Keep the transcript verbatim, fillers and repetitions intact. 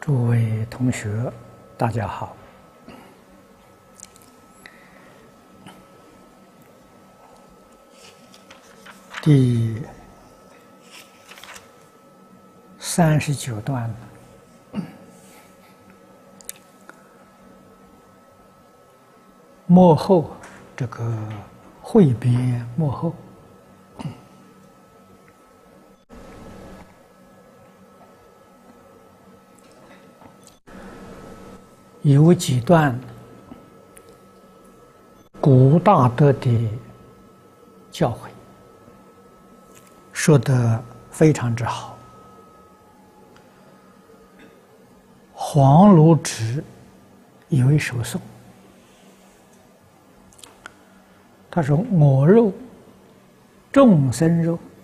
诸位同学，大家好。第三十九段，末后这个汇别末后，有几段古大德的教诲，说得非常之好。黄如直有一首颂，他说：“我肉，众生肉，